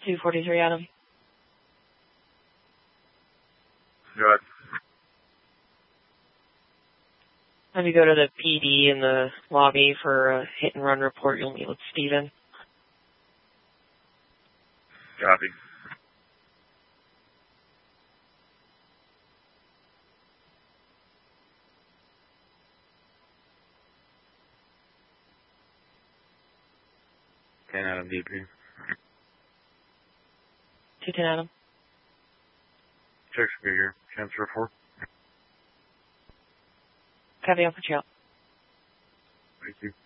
243 Adam. Go ahead. Have you go to the PD in the lobby for a hit and run report. You'll meet with Steven. Copy. Adam DP. 210 Adam. Check figure. Transfer 4. Copy, I'll put you out. Thank you.